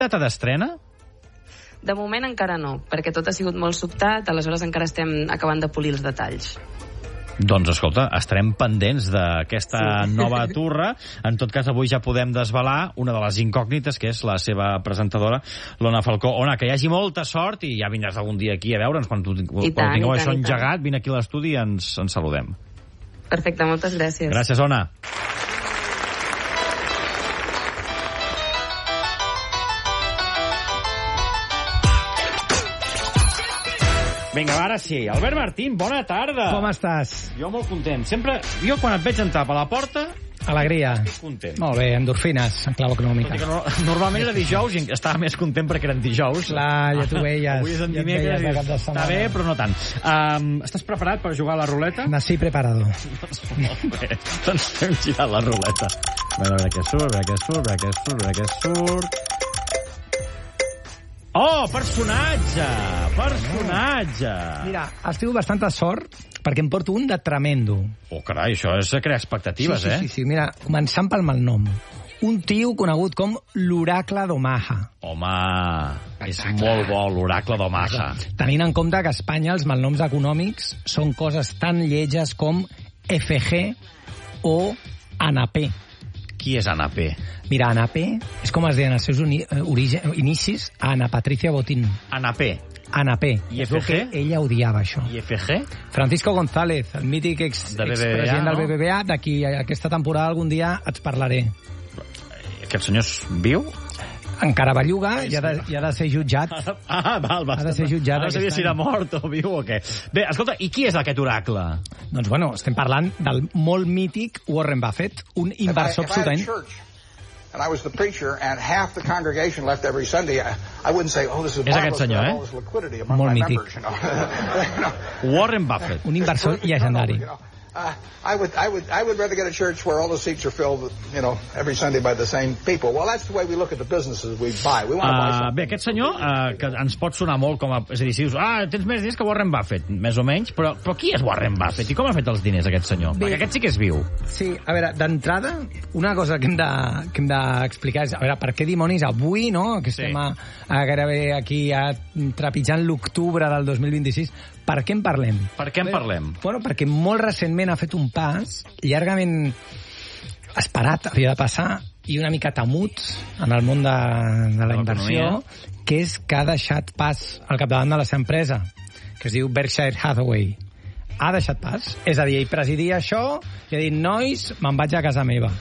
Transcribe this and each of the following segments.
Data d'estrena? De moment encara no, perquè tot ha sigut molt sobtat, aleshores encara estem acabant de polir els detalls. Doncs, escolta, estarem pendents d'aquesta nova turra. En tot cas, avui ja podem desvelar una de les incògnites, que és la seva presentadora, l'Ona Falcó. Ona, que hi hagi molta sort i ja vindràs algun dia aquí a veure'ns. Quan tingueu això engegat, vine aquí a l'estudi i ens saludem. Perfecte, moltes gràcies. Gràcies, Ona. Vinga, ara sí. Albert Martín, bona tarda. Com estàs? Jo molt content. Sempre, jo quan et veig entrar per la porta... Alegria. Estic content. Molt bé, endorfines, en clau econòmica. Normalment era dijous i estava més content perquè eren dijous. Clar, ja t'ho veies. Avui és en dimecres i està bé, però no tant. Estàs preparat per jugar a la ruleta? Nací preparado. Molt bé. Doncs fem girar la ruleta. A veure què surt, a veure què surt, a veure què surt, a veure què surt... Oh, personatge! Personatge! Mira, estic bastanta sort perquè em porto un de tremendo. Oh, carai, això és crear expectatives, Sí, mira, començant pel malnom. Un tio conegut com l'Oracle d'Omaha. Home, és molt bo, l'Oracle d'Omaha. Tenint en compte que a Espanya els malnoms econòmics són coses tan lletges com FG o ANAP. Qui és Ana P? Mira, Ana P és com es deien els seus inicis a Ana Patricia Botín. Ana P. Ana P. I FG? Ella odiava això. I FG? Francisco González, el mític expresident del BBVA, d'aquí aquesta temporada algun dia et parlaré. Aquest senyor viu? Encara belluga i ha de ser jutjat. Val. Ha de ser jutjat. Ara no sabia si era mort o viu o què. Bé, escolta, i qui és aquest oracle? Doncs, bueno, estem parlant del molt mític Warren Buffett, un inversor absolutament... And I was the preacher, and half the congregation left every Sunday. I wouldn't say, oh, this is marvelous, senyor, all this liquidity among my members. You know? Warren Buffett. Un inversor llegendari. I would rather get a church where all the seats are filled, you know, every Sunday by the same people. Well, that's the way we look at the businesses we buy. We want to buy something. Bé, aquest senyor, que ens pot sonar molt com a... És a dir, si dius, tens més diners que Warren Buffett, més o menys, però qui és Warren Buffett i com ha fet els diners aquest senyor? Bé, perquè aquest sí que és viu. Sí, a veure, d'entrada, una cosa que hem d'explicar és, a veure, per què dimonis avui, no?, que estem gairebé aquí trepitjant l'octubre del 2026, per què en parlem? Per què en parlem? Bueno, perquè molt recentment ha fet un pas llargament esperat, havia de passar, i una mica temut en el món de la inversió, que és que ha deixat pas al capdavant de la seva empresa, que es diu Berkshire Hathaway. Ha deixat pas. És a dir, ell presidia això i ha dit, nois, me'n vaig a casa meva.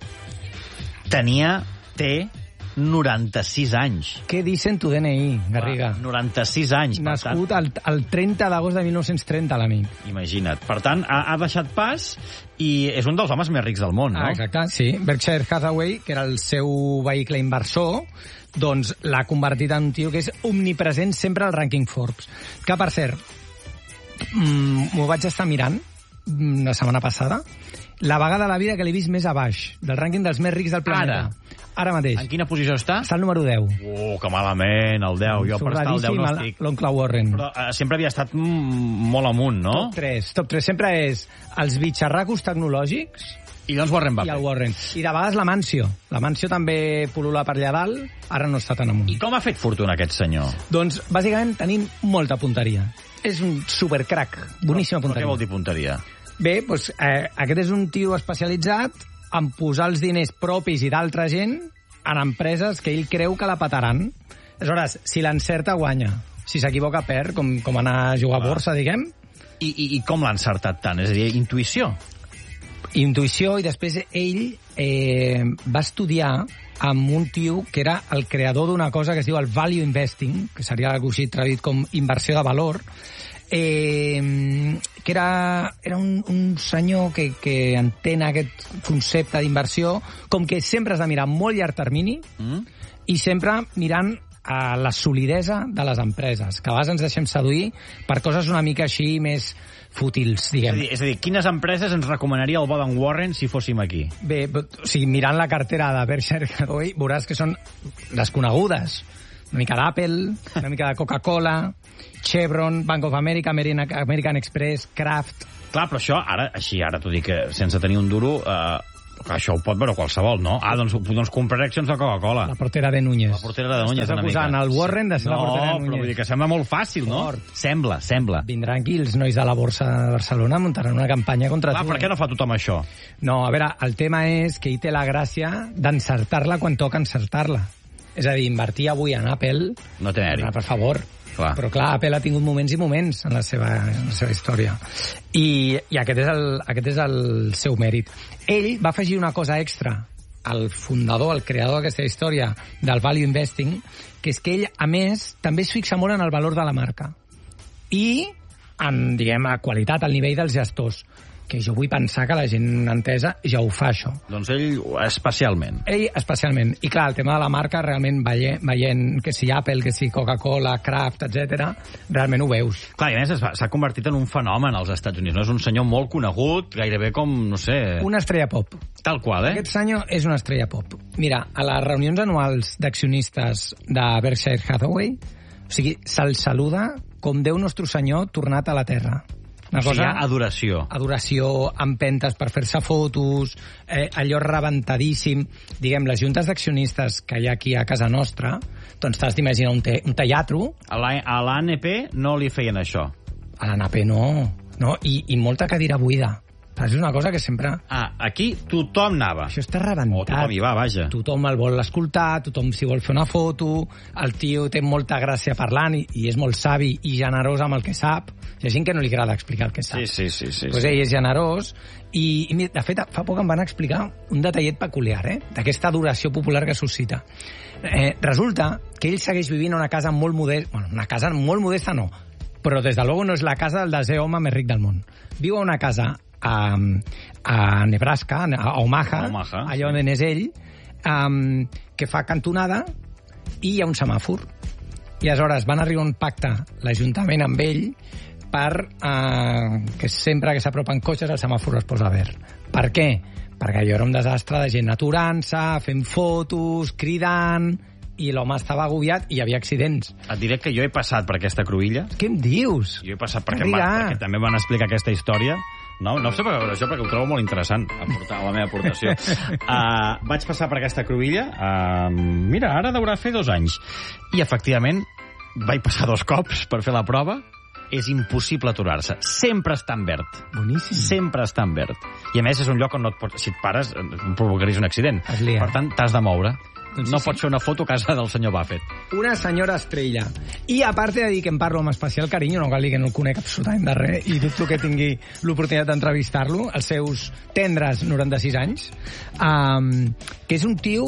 Té 96 anys. Què dice en tu DNI, Garriga? 96 anys. Nascut el 30 d'agost de 1930, l'amic. Imagina't. Per tant, ha deixat pas i és un dels homes més rics del món, no? Exacte, sí. Berkshire Hathaway, que era el seu vehicle inversor, doncs l'ha convertit en un tio que és omnipresent sempre al rànquing Forbes. Que, per cert, m'ho vaig estar mirant la setmana passada, la vegada de la vida que l'he vist més a baix, del rànquing dels més rics del planeta. Ara mateix. En quina posició està? Està al número 10. Que malament, el 10. Jo per estar al 10 no estic. L'oncle Warren. Però sempre havia estat molt amunt, no? Top 3. Sempre és els bitxarracos tecnològics i doncs Warren Buffett. I el Warren. I de vegades la Mansió. La Mansió també pul·lula per allà dalt, ara no està tan amunt. I com ha fet fortuna aquest senyor? Doncs, bàsicament, tenim molta punteria. És un supercrac. Boníssima punteria. Però què vol dir punteria? Bé, doncs, aquest és un tio especialitzat en posar els diners propis i d'altra gent en empreses que ell creu que la petaran. Aleshores, si l'encerta, guanya. Si s'equivoca, perd, com anar a jugar a borsa, diguem. I com l'ha encertat tant? És a dir, intuïció? Intuïció, i després ell va estudiar amb un tio que era el creador d'una cosa que es diu el value investing, que seria algo així traduït com inversió de valor, que era un senyor que entén aquest concepte d'inversió com que sempre has de mirar molt llarg termini i sempre mirant a la solidesa de les empreses, que a vegades ens deixem seduir per coses una mica així més fútils, diguem. És a dir, quines empreses ens recomanaria el bo d'en Warren si fóssim aquí? Bé, o sigui, mirant la cartera de Berkshire Hathaway veuràs que són desconegudes. Una mica d'Apple, una mica de Coca-Cola, Chevron, Bank of America, American Express, Kraft... Clar, però això, ara t'ho dic, sense tenir un duro, Això ho pot veure qualsevol, no? Doncs compraré accions de Coca-Cola. La portera de Núñez. La portera de Núñez, una mica. Estàs acusant el Warren de ser la portera de Núñez. No, però vull dir que sembla molt fàcil, no? Sembla. Vindran aquí els nois de la Borsa de Barcelona, muntaran una campanya contra tu. Per què no fa tothom això? No, a veure, el tema és que ell té la gràcia d'encertar-la quan toca encertar-la. És a dir, invertir avui en Apple... No té mèrit. Per favor. Clar. Però clar, Apple ha tingut moments i moments en la seva història. I aquest és el seu mèrit. Ell va afegir una cosa extra al fundador, al creador d'aquesta història del value investing, que és que ell, a més, també es fixa molt en el valor de la marca. I en, diguem, a qualitat, al nivell dels gestors. Que jo vull pensar que la gent entesa ja ho fa, això. Doncs ell especialment. Ell especialment. I clar, el tema de la marca, realment veient que si Apple, que si Coca-Cola, Kraft, etc, realment ho veus. Clar, i a més s'ha convertit en un fenomen als Estats Units, no? És un senyor molt conegut, gairebé com, no sé... Una estrella pop. Tal qual, eh? Aquest senyor és una estrella pop. Mira, a les reunions anuals d'accionistes de Berkshire Hathaway, o sigui, se'l saluda com Déu Nostre Senyor tornat a la Terra. Una cosa, adoració. Adoració, empentes per fer-se fotos, allò rebentadíssim. Diguem, les juntes d'accionistes que hi ha aquí a casa nostra, doncs t'has d'imaginar un teatro. A l'ANP no li feien això. A l'ANP no. I molta cadira buida. És una cosa que sempre... Aquí tothom anava. Això està rebentat. O tothom hi va, vaja. Tothom el vol escoltar, tothom s'hi vol fer una foto, el tio té molta gràcia parlant i és molt savi i generós amb el que sap. Hi ha gent que no li agrada explicar el que sap. Sí. Pues ell és generós i de fet, fa poc em van explicar un detallet peculiar, d'aquesta adoració popular que suscita. Resulta que ell segueix vivint en una casa molt modesta, bueno, una casa molt modesta no, però des de luego no és la casa del desè home més ric del món. Viu a una casa a Nebraska, a Omaha, allà on és ell, que fa cantonada i hi ha un semàfor. I aleshores van arribar a un pacte l'Ajuntament amb ell per que sempre que s'apropen cotxes el semàfor es posa verd. Per què? Perquè allò era un desastre de gent aturant-se, fent fotos, cridant, i l'home estava agobiat i hi havia accidents. Et diré que jo he passat per aquesta cruïlla. Què em dius? Jo he passat perquè també van explicar aquesta història. No sé per això, perquè ho trobo molt interessant, la meva aportació. Vaig passar per aquesta cruïlla, mira, ara deurà fer 2 anys. I, efectivament, vaig passar 2 cops per fer la prova. És impossible aturar-se. Sempre està en verd. Boníssim. Sempre està en verd. I, a més, és un lloc on no et pots... Si et pares, provocaries un accident. Per tant, t'has de moure. No pots fer una foto a casa del senyor Buffett. Una senyora estrella. I a part de dir que em parlo amb especial carinyo, no cal dir que no el conec absolutament de res, i dubto que tingui l'oportunitat d'entrevistar-lo, als seus tendres 96 anys, que és un tio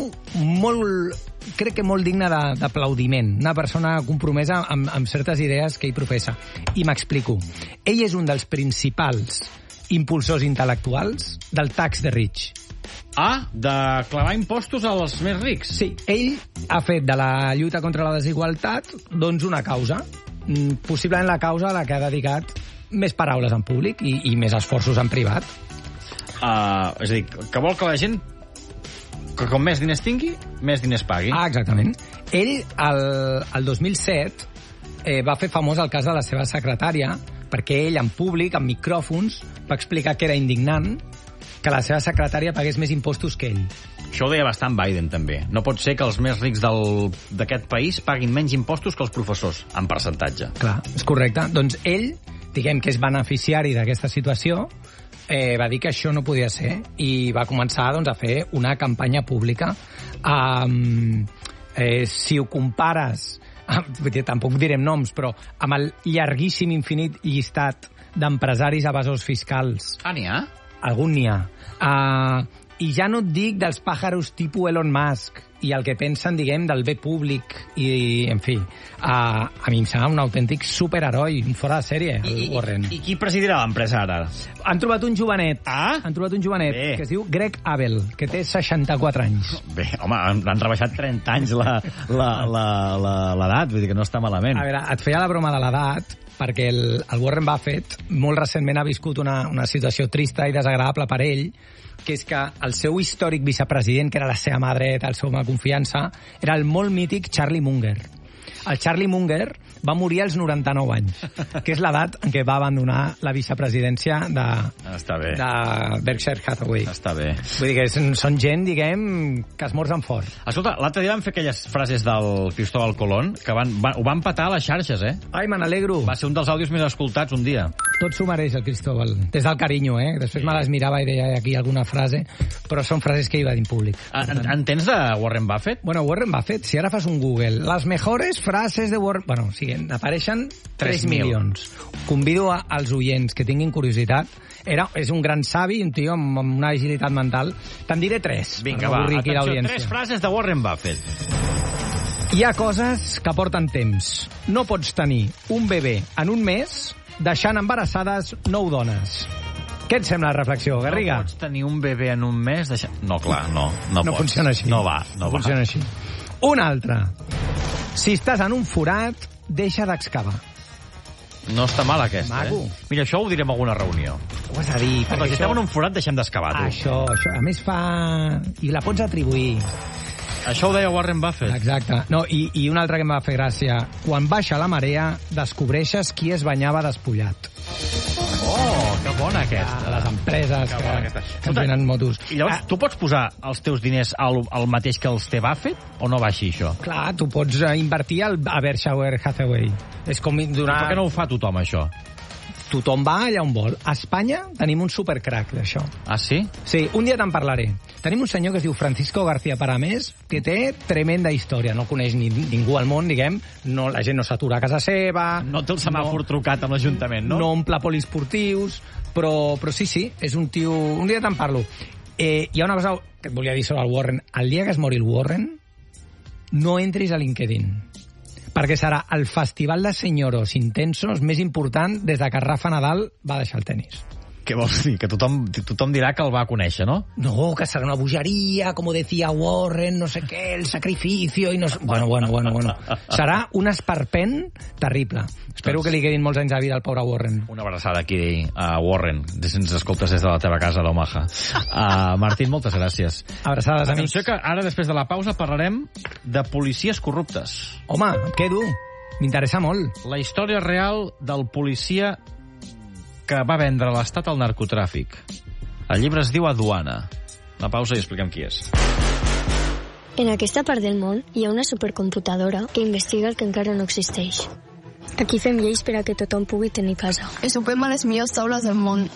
crec que molt digne d'aplaudiment, una persona compromesa amb certes idees que ell professa. I m'explico. Ell és un dels principals impulsors intel·lectuals del tax the rich. De clavar impostos als més rics. Sí, ell ha fet de la lluita contra la desigualtat doncs una causa, possiblement la causa a la que ha dedicat més paraules en públic i més esforços en privat. És a dir, que vol que la gent, que com més diners tingui, més diners pagui. Exactament. Ell, el 2007, va fer famós el cas de la seva secretària, perquè ell, en públic, amb micròfons, va explicar que era indignant que la seva secretària pagués més impostos que ell. Això ho deia bastant Biden, també. No pot ser que els més rics d'aquest país paguin menys impostos que els professors, en percentatge. Clar, és correcte. Doncs ell, diguem que és beneficiari d'aquesta situació, va dir que això no podia ser i va començar doncs, a fer una campanya pública. Si ho compares, tampoc direm noms, però amb el llarguíssim, infinit llistat d'empresaris evasors fiscals... N'hi ha? Algun n'hi ha. I ja no et dic dels pàjaros tipus Elon Musk i el que pensen, diguem, del bé públic i, en fi, a mi em sembla un autèntic superheroi, un fora de sèrie, el Warren. I qui presidirà l'empresa ara? Han trobat un jovenet. Han trobat un jovenet que es diu Greg Abel, que té 64 anys. Bé, home, han rebaixat 30 anys l'edat, vull dir que no està malament. A veure, et feia la broma de l'edat, perquè el Warren Buffett molt recentment ha viscut una situació trista i desagradable per ell, que és que el seu històric vicepresident, que era la seva mà dreta, el seu home de confiança, era el molt mític Charlie Munger. El Charlie Munger va morir als 99 anys, que és l'edat en què va abandonar la vicepresidència de Berkshire Hathaway. Està bé. Vull dir que són gent, diguem, que esmorzen fort. Escolta, l'altre dia van fer aquelles frases del Cristóbal Colón que ho van petar a les xarxes, Ai, me n'alegro. Va ser un dels àudios més escoltats un dia. Tot s'ho mereix, el Cristóbal. Des del carinyo, Després me les mirava i deia aquí alguna frase, però són frases que hi va dir en públic. Entens de Warren Buffett? Bueno, Warren Buffett, si ara fas un Google, les mejores frases de Warren... Bueno, sí, apareixen 3 milions. Convido als oients que tinguin curiositat. És un gran savi, un tio amb una agilitat mental. Te'n diré 3. Vinga, va, atenció, 3 frases de Warren Buffett. Hi ha coses que porten temps. No pots tenir un bebè en un mes deixant embarassades 9 dones. Què et sembla la reflexió, Garriga? No pots tenir un bebè en un mes deixant... No, clar, no pots. Funciona així. No va. Funciona així. Una altra. Si estàs en un forat, deixa d'excavar. No està mal, aquesta, Maco. Mira, això ho direm a alguna reunió. Ho has de dir. Però si estem en un forat, deixem d'excavar, tu. Això. A més fa... I la pots atribuir. Això ho deia Warren Buffett. Exacte. No, i una altra que em va fer gràcia. Quan baixa la marea, descobreixes qui es banyava despullat. Oh, que bona aquesta. Les empreses que ens venen motos. I llavors, tu pots posar els teus diners al mateix que els té Buffett o no va així, això? Clar, tu pots invertir a Berkshire Hathaway. És com donar... Per què no ho fa tothom, això? Tothom va allà on vol. A Espanya tenim un supercrac d'això. Ah, sí? Sí, un dia te'n parlaré. Tenim un senyor que es diu Francisco García Paramés, que té tremenda història. No coneix ningú al món, diguem. No, la gent no s'atura a casa seva. No té el semàfor trucat a l'Ajuntament, no? No omple poliesportius. Però sí, és un tio... Un dia te'n parlo. Hi ha una cosa que et volia dir sobre el Warren. El dia que es mori el Warren, no entris a LinkedIn, perquè serà el festival de senyoros intensos més important des de que Rafa Nadal va deixar el tenis. Què vols dir? Que tothom dirà que el va conèixer, no? No, que serà una bogeria, com decía Warren, no sé què, el sacrificio... I no sé... Bueno. Serà un esperpent terrible. Espero que li quedin molts anys de vida al pobre Warren. Una abraçada aquí a Warren, si ens escoltes des de la teva casa d'Omaha. Martín, moltes gràcies. Abraçades, amics. Atenció que ara, després de la pausa, parlarem de policies corruptes. Home, em quedo. M'interessa molt. La història real del policia que va vendre l'Estat al narcotràfic. El llibre es diu Aduana. La pausa i expliquem qui és. En aquesta part del món hi ha una supercomputadora que investiga el que encara no existeix. Aquí fem lleis per a que tothom pugui tenir casa. I sopem a les millors taules del món.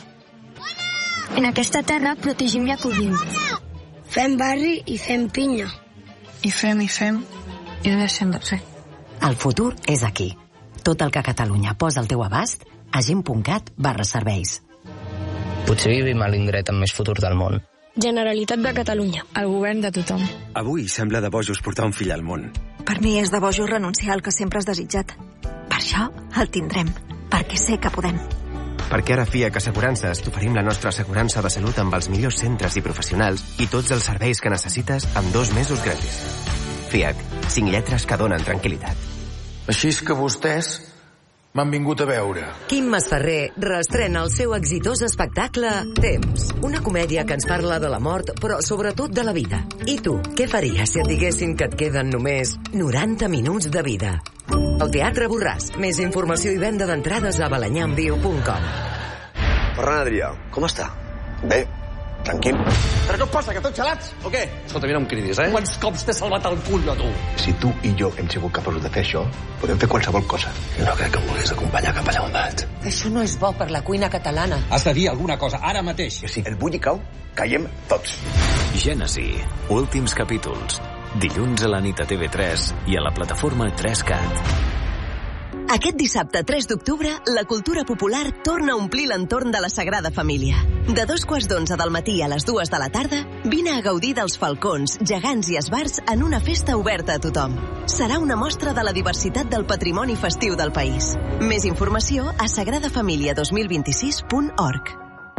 En aquesta terra protegim i acollim. Fem barri i fem pinya. I fem, i no deixem de fer. El futur és aquí. Tot el que Catalunya posa al teu abast a gent.cat/serveis. Potser vivim a l'indret amb més futur del món. Generalitat de Catalunya. El govern de tothom. Avui sembla de bojos portar un fill al món. Per mi és de bojos renunciar al que sempre has desitjat. Per això el tindrem, perquè sé que podem. Perquè ara a FIAC Assegurances t'oferim la nostra assegurança de salut amb els millors centres i professionals i tots els serveis que necessites en 2 mesos gratis. FIAC, 5 lletres que donen tranquil·litat. Així és que vostès m'han vingut a veure. Quim Masferrer reestrena el seu exitós espectacle Temps, una comèdia que ens parla de la mort, però sobretot de la vida. I tu, què faries si et diguessin que et queden només 90 minuts de vida? El Teatre Borràs. Més informació i venda d'entrades a balanyambio.com. Ferran Adrià, com està? Bé, tranquil. Però què et passa, que tots gelats, o què? Escolta, mira, no em cridis, Quants cops t'he salvat el cul, a tu? Si tu i jo hem sigut capaços de fer això, podem fer qualsevol cosa. No crec que em vulguis acompanyar cap allà on vaig. Això no és bo per la cuina catalana. Has de dir alguna cosa, ara mateix. Si el bulli cau, caiem tots. Gènesi, últims capítols. Dilluns a la nit a TV3 i a la plataforma 3CAT. Aquest dissabte 3 d'octubre, la cultura popular torna a omplir l'entorn de la Sagrada Família. De 2:15 del matí a les 2 de la tarda, vine a gaudir dels falcons, gegants i esbarts en una festa oberta a tothom. Serà una mostra de la diversitat del patrimoni festiu del país. Més informació a sagradafamilia2026.org.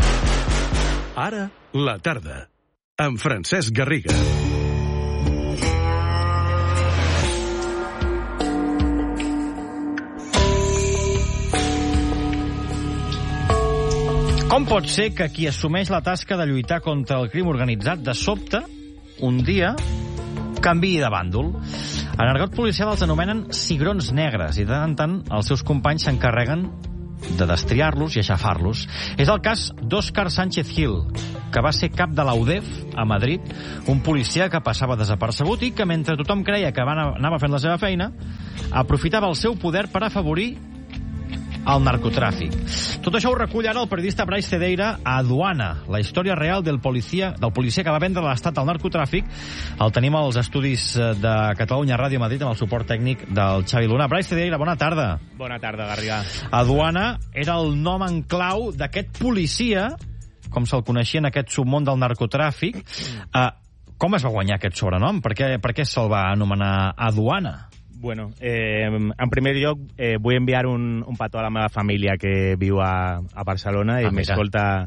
Ara, la tarda, amb Francesc Garriga. Com pot ser que qui assumeix la tasca de lluitar contra el crim organitzat de sobte, un dia, canviï de bàndol? En argot policial els anomenen cigrons negres i de tant en tant els seus companys s'encarreguen de destriar-los i aixafar-los. És el cas d'Òscar Sánchez Gil, que va ser cap de la UDEF a Madrid, un policia que passava desapercebut i que, mentre tothom creia que anava fent la seva feina, aprofitava el seu poder per afavorir el narcotràfic. Tot això ho recull ara el periodista Brais Cedeira a Aduana, la història real del policia que va vendre l'Estat al narcotràfic. El tenim als estudis de Catalunya Ràdio Madrid amb el suport tècnic del Xavi Luna. Brais Cedeira, bona tarda. Bona tarda, Garriga. Aduana era el nom en clau d'aquest policia, com se'l coneixia en aquest submón del narcotràfic. Com es va guanyar aquest sobrenom? Per què se'l va anomenar Aduana? Bueno, en primer lloc vull enviar un petó a la meva família que viu a Barcelona i m'escolta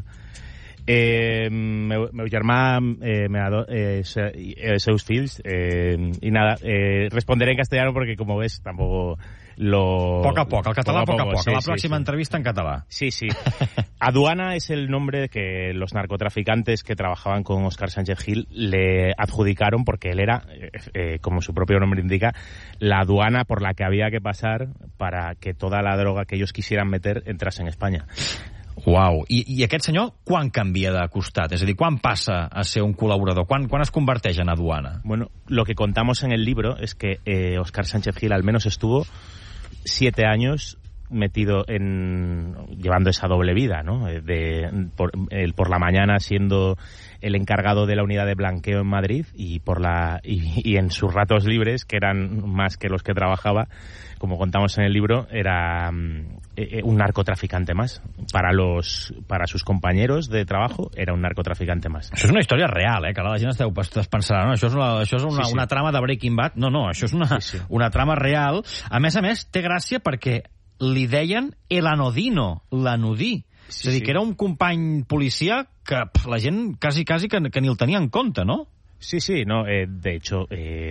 meu germà, els seus fills, i nada, responderé en castellano porque como ves tampoco Poco a poco, el catalán poco a poco. Sí, la próxima entrevista en catalán. Sí. Aduana es el nombre que los narcotraficantes que trabajaban con Óscar Sánchez Gil le adjudicaron porque él era, como su propio nombre indica, la aduana por la que había que pasar para que toda la droga que ellos quisieran meter entrase en España. Uau, i aquest senyor quan canvia de costat? És a dir, quan passa a ser un col·laborador? Quan es converteix en aduana? Bueno, lo que contamos en el libro es que Óscar Sánchez Gil al menos estuvo 7 años metido llevando esa doble vida, ¿no? Por la mañana siendo el encargado de la unidad de blanqueo en Madrid y en sus ratos libres, que eran más que los que trabajaba, como contamos en el libro, era un narcotraficante más. Para sus compañeros de trabajo era un narcotraficante más. Això és una història real, que ara la gent es pensarà, no? Això és una trama de Breaking Bad. No, això és una trama real. A més, té gràcia perquè li deien el anodino, l'anodí. És a dir, que era un company policia que la gent quasi que ni el tenia en compte, no? Sí, no, de hecho,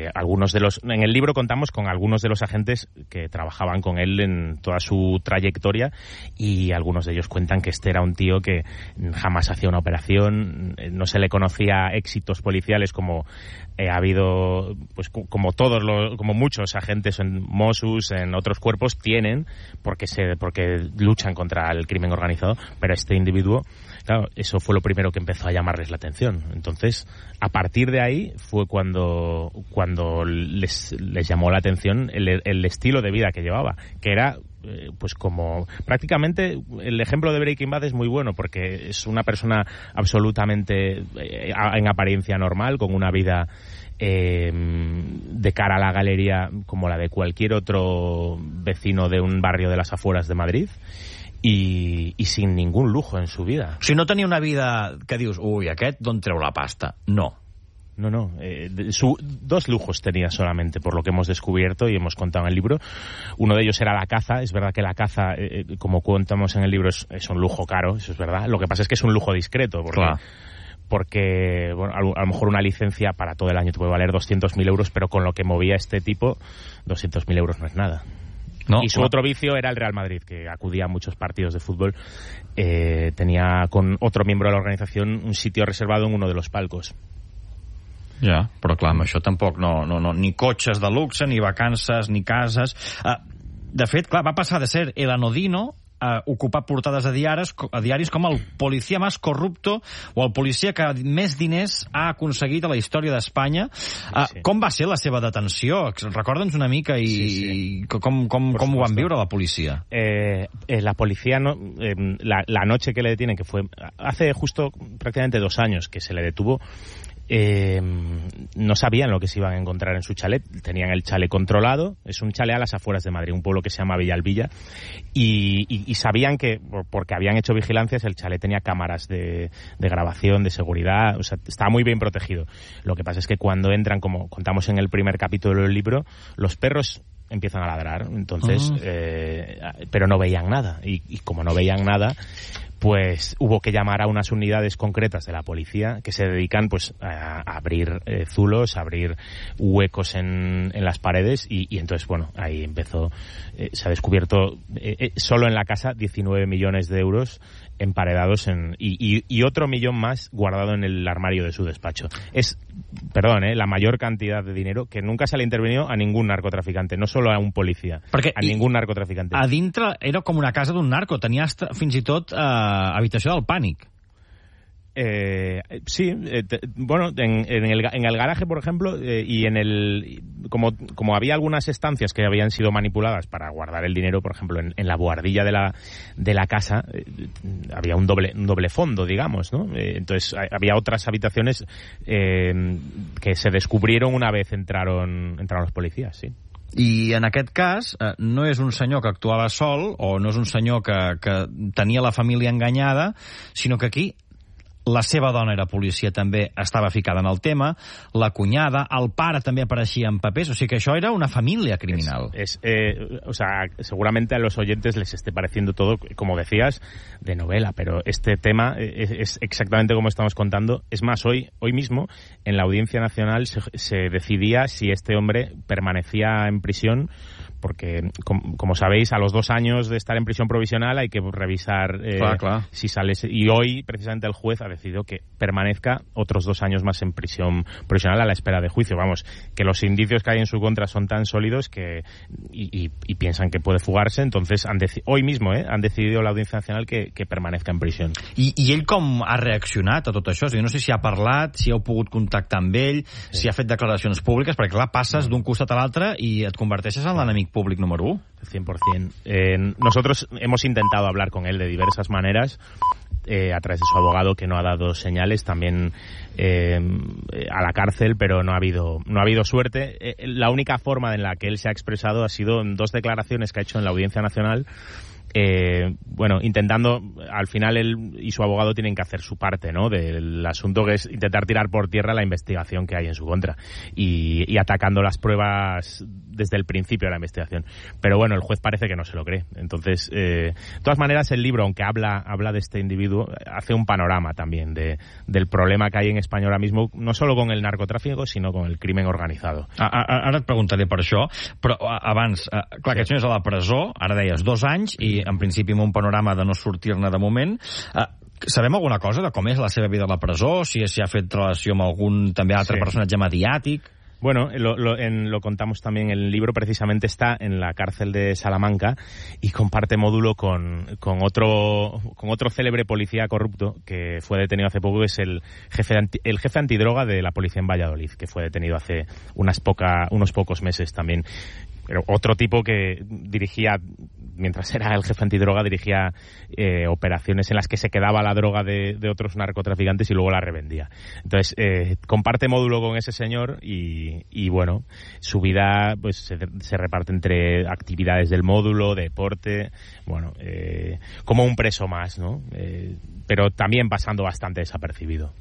en el libro contamos con algunos de los agentes que trabajaban con él en toda su trayectoria y algunos de ellos cuentan que este era un tío que jamás hacía una operación, no se le conocía éxitos policiales como ha habido, pues como muchos agentes en Mossos, en otros cuerpos tienen, porque luchan contra el crimen organizado, pero este individuo, claro, eso fue lo primero que empezó a llamarles la atención. Entonces, a partir de ahí fue cuando les llamó la atención el estilo de vida que llevaba, que era pues como prácticamente el ejemplo de Breaking Bad es muy bueno porque es una persona absolutamente en apariencia normal, con una vida de cara a la galería como la de cualquier otro vecino de un barrio de las afueras de Madrid y sin ningún lujo en su vida. Si no tenia una vida que dius, ui, aquest d'on treu la pasta? No. No. 2 lujos tenía solamente, por lo que hemos descubierto y hemos contado en el libro. Uno de ellos era la caza. Es verdad que la caza, como contamos en el libro, es un lujo caro, eso es verdad. Lo que pasa es que es un lujo discreto, porque bueno, a lo mejor una licencia para todo el año te puede valer 200.000 euros, pero con lo que movía este tipo, 200.000 euros no es nada. No, y su otro vicio era el Real Madrid, que acudía a muchos partidos de fútbol. Tenía con otro miembro de la organización un sitio reservado en uno de los palcos. Ja, però clar, amb això tampoc ni cotxes de luxe, ni vacances, ni cases. De fet, clar, va passar de ser el anodino a ocupar portades a diaris com el policia més corrupto o el policia que més diners ha aconseguit a la història d'Espanya. Com va ser la seva detenció? Recorda'ns una mica i com ho van viure la policia. La policía, la noche que le detienen, que fue hace justo prácticamente 2 años que se le detuvo, no sabían lo que se iban a encontrar en su chalet. Tenían el chalet controlado, es un chalet a las afueras de Madrid, un pueblo que se llama Villalbilla, y sabían que, porque habían hecho vigilancias, el chalet tenía cámaras de grabación, de seguridad, o sea, estaba muy bien protegido. Lo que pasa es que cuando entran, como contamos en el primer capítulo del libro, los perros empiezan a ladrar, entonces pero no veían nada, y como no veían nada, pues hubo que llamar a unas unidades concretas de la policía que se dedican pues a abrir zulos, a abrir huecos en las paredes y entonces, bueno, ahí empezó, se ha descubierto solo en la casa 19 millones de euros emparedados y otro millón más guardado en el armario de su despacho. Es, la mayor cantidad de dinero que nunca se le ha intervenido a ningún narcotraficante, no solo a un policía, a ningún narcotraficante. A dintre era com una casa d'un narco, tenia fins i tot habitació del pànic. Sí, en el garaje, por ejemplo, y como había algunas estancias que habían sido manipuladas para guardar el dinero, por ejemplo, en la buhardilla de la casa había un doble fondo, digamos, ¿no? Entonces había otras habitaciones que se descubrieron una vez entraron los policías, sí. I en aquest cas no és un senyor que actuava sol o no és un senyor que tenia la família enganyada, sinó que aquí la seva dona era policia, també estava ficada en el tema, la cunyada, el pare també apareixia en papers, o sigui que això era una família criminal. Seguramente a los oyentes les esté pareciendo todo, como decías, de novela, pero este tema es exactamente como estamos contando. Es más, hoy mismo, en la Audiencia Nacional se decidía si este hombre permanecía en prisión, porque, como sabéis, a los 2 años de estar en prisión provisional hay que revisar claro. Si sales. Y hoy, precisamente, el juez ha decidido que permanezca otros 2 años más en prisión provisional a la espera de juicio. Vamos, que los indicios que hay en su contra son tan sólidos que y piensan que puede fugarse, entonces hoy mismo han decidido la Audiencia Nacional que permanezca en prisión. I ell com ha reaccionat a tot això? O sigui, no sé si ha parlat, si heu pogut contactar amb ell, si ha fet declaracions públiques, perquè clar, passes d'un costat a l'altre i et converteixes en l'enemic públic número 1. 100%. Nosotros hemos intentado hablar con él de diversas maneras, a través de su abogado, que no ha dado señales, también a la cárcel, pero no ha habido suerte. La única forma en la que él se ha expresado ha sido en 2 declaraciones que ha hecho en la Audiencia Nacional, intentando, al final él y su abogado tienen que hacer su parte, ¿no?, del asunto, que es intentar tirar por tierra la investigación que hay en su contra y atacando las pruebas desde el principio de la investigación. Pero bueno, el juez parece que no se lo cree. Entonces, de todas maneras, el libro, aunque habla de este individuo, hace un panorama también del problema que hay en España ahora mismo, no solo con el narcotráfico, sino con el crimen organizado. Ara et preguntaré per això, però abans, clar, aquest senyor és a la presó, ara deies 2 anys, i en principi amb un panorama de no sortir-ne de moment. Sabem alguna cosa de com és la seva vida a la presó? Si ha fet relació amb algun també altre personatge mediàtic? Bueno, lo contamos también en el libro, precisamente está en la cárcel de Salamanca y comparte módulo con otro célebre policía corrupto que fue detenido hace poco, que es el jefe antidroga de la policía en Valladolid, que fue detenido hace unos pocos meses también. Pero otro tipo que dirigía, mientras era el jefe antidroga, dirigía operaciones en las que se quedaba la droga de otros narcotraficantes y luego la revendía. Entonces, comparte módulo con ese señor y bueno, su vida pues se reparte entre actividades del módulo, deporte, bueno, como un preso más, ¿no? Pero también pasando bastante desapercibido.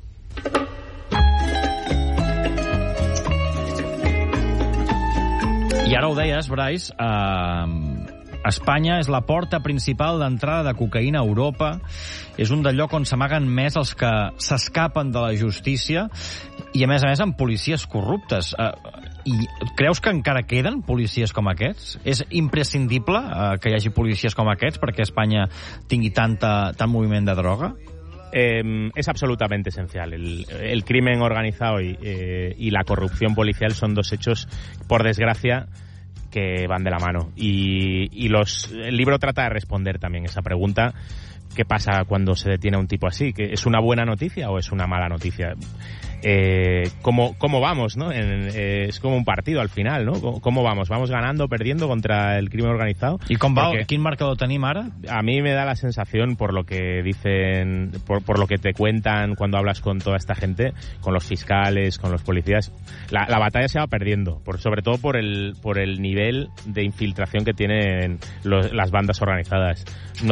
I ara ho deies, Brais, Espanya és la porta principal d'entrada de cocaïna a Europa. És un del lloc on s'amaguen més els que s'escapen de la justícia i, a més amb policies corruptes. I creus que encara queden policies com aquests? És imprescindible que hi hagi policies com aquests perquè Espanya tingui tant moviment de droga? Es absolutamente esencial. El crimen organizado y la corrupción policial son 2 hechos, por desgracia, que van de la mano. Y el libro trata de responder también esa pregunta. ¿Qué pasa cuando se detiene a un tipo así? ¿Que es una buena noticia o es una mala noticia? ¿Cómo vamos, no? Es como un partido al final, ¿no? ¿Cómo vamos? ¿Vamos ganando, perdiendo contra el crimen organizado? ¿Y com va? ¿Quin marcador tenim ara? A mí me da la sensación, por lo que dicen, por lo que te cuentan cuando hablas con toda esta gente, con los fiscales, con los policías, la batalla se va perdiendo, sobre todo por el nivel de infiltración que tienen las bandas organizadas.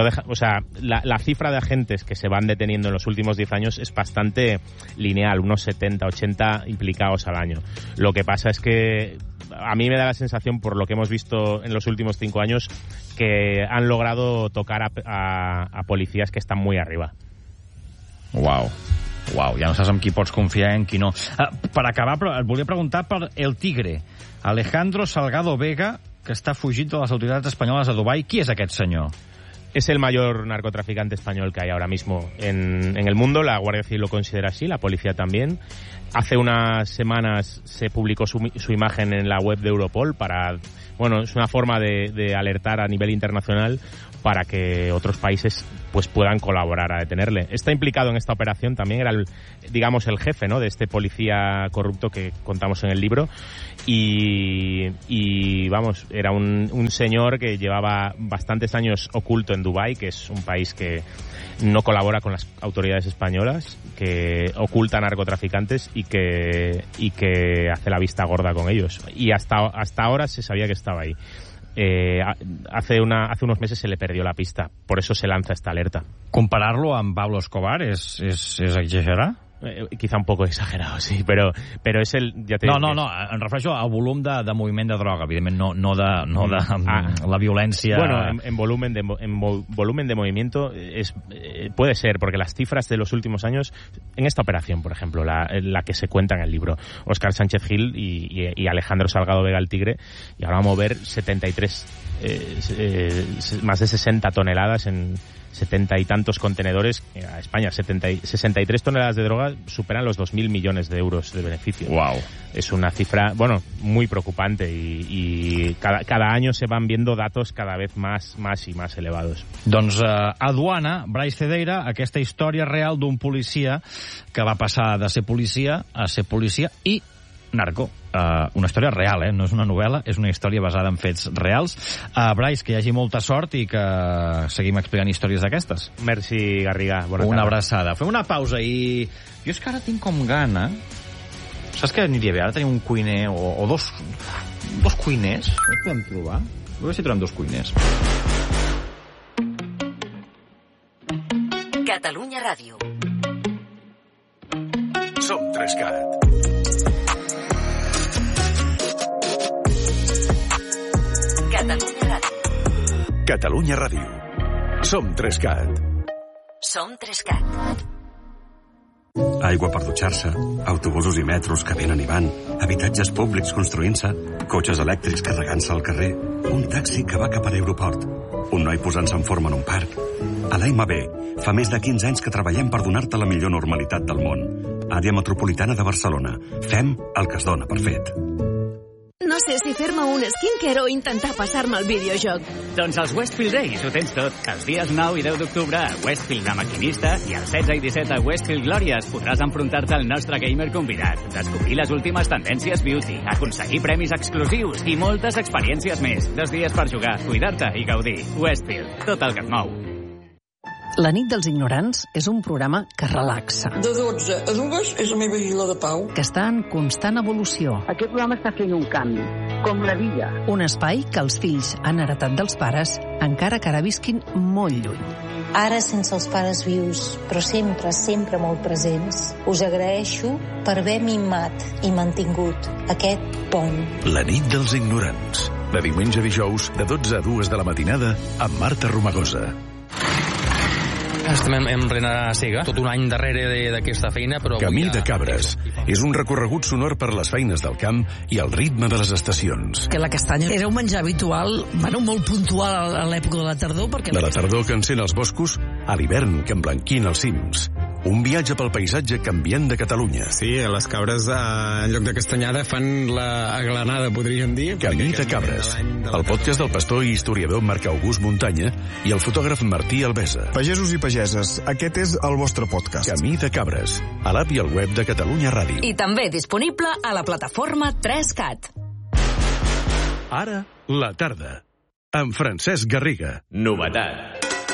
La cifra de agentes que se van deteniendo en los últimos 10 años es bastante lineal, unos 70, 80 implicados al año. Lo que pasa es que a mí me da la sensación, por lo que hemos visto en los últimos 5 años, que han logrado tocar a policías que están muy arriba. Uau, ja no saps en qui pots confiar i en qui no. Per acabar, et volia preguntar per El Tigre, Alejandro Salgado Vega, que està fugit de les autoritats espanyoles a Dubái. Qui és aquest senyor? Es el mayor narcotraficante español que hay ahora mismo en el mundo. La Guardia Civil lo considera así, la policía también. Hace unas semanas se publicó su imagen en la web de Europol es una forma de alertar a nivel internacional para que otros países pues puedan colaborar a detenerle. Está implicado en esta operación también, era el jefe, ¿no?, de este policía corrupto que contamos en el libro, y vamos, era un señor que llevaba bastantes años oculto en Dubái, que es un país que no colabora con las autoridades españolas, que oculta narcotraficantes y que hace la vista gorda con ellos. Y hasta ahora se sabía que estaba ahí. Hace unos meses se le perdió la pista, por eso se lanza esta alerta. Compararlo amb Pablo Escobar és exagerar? Quizá un poco exagerado, sí, pero es el... Ya te no, em refereixo al volum de moviment de droga, evidentment, no de la violència... Bueno, en volumen de movimiento puede ser, porque las cifras de los últimos años, en esta operación, por ejemplo, la que se cuenta en el libro, Óscar Sánchez Gil y Alejandro Salgado Vega el Tigre, llegaron a mover 73, más de 60 toneladas en 70 y tantos contenedores a España. 63 toneladas de droga superan los 2.000 millones de euros de beneficio. Wow. Es una cifra, muy preocupante, y cada año se van viendo datos cada vez más y más elevados. Doncs a Duana, Brais Cedeira, aquesta història real d'un policia que va passar de ser policia a ser policia i narco. Una història real, no és una novel·la, és una història basada en fets reals. Brais, que hi hagi molta sort i que seguim explicant històries d'aquestes. Merci, Garriga. Una abraçada. Fem una pausa i... Jo és que ara tinc com gana... Saps què aniria bé? Ara tenim un cuiner o dos cuiners. Què podem trobar? A veure si trobem 2 cuiners. Catalunya Ràdio. Som 3CAT. Catalunya Ràdio. Som 3CAT. Som 3CAT. Aigua per dutxar-se, autobusos i metros que venen i van, habitatges públics construint-se, cotxes elèctrics carregant-se al carrer, un taxi que va cap a l'aeroport, un noi posant-se en forma en un parc. A l'AMB fa més de 15 anys que treballem per donar-te la millor normalitat del món. Àrea Metropolitana de Barcelona. Fem el que es dona per fet. No sé si fer-me un skincare o intentar passar-me el videojoc. Doncs als Westfield Days ho tens tot. Els dies 9 i 10 d'octubre a Westfield de Maquinista i els 16 i 17 a Westfield Glòries podràs enfrontar-te al nostre gamer convidat, descobrir les últimes tendències beauty, aconseguir premis exclusius i moltes experiències més. 2 dies per jugar, cuidar-te i gaudir. Westfield, tot el que et mou. La nit dels ignorants és un programa que relaxa. De 12 a 2 és la meva isla de pau. Que està en constant evolució. Aquest programa està fent un canvi, com la vida. Un espai que els fills han heretat dels pares, encara que ara visquin molt lluny. Ara sense els pares vius, però sempre, sempre molt presents, us agraeixo per haver mimat i mantingut aquest pont. La nit dels ignorants. De diumenge a dijous, de 12 a 2 de la matinada, amb Marta Romagosa. Estem en plena cega, tot un any darrere d'aquesta feina, però... Camí de Cabres. És un recorregut sonor per les feines del camp i el ritme de les estacions. Que la castanya era un menjar habitual, molt puntual a l'època de la tardor, perquè... De la tardor que encén els boscos a l'hivern que emblanquina els cims. Un viatge pel paisatge canviant de Catalunya. Sí, les cabres, en lloc de castanyada, fan la aglanada, podríem dir. Camí de Cabres, el podcast del pastor i historiador Marc August Muntanya i el fotògraf Martí Albesa. Pagesos i pageses, aquest és el vostre podcast. Camí de Cabres, a l'app i al web de Catalunya Ràdio. I també disponible a la plataforma 3CAT. Ara, la tarda, amb Francesc Garriga. Novetat.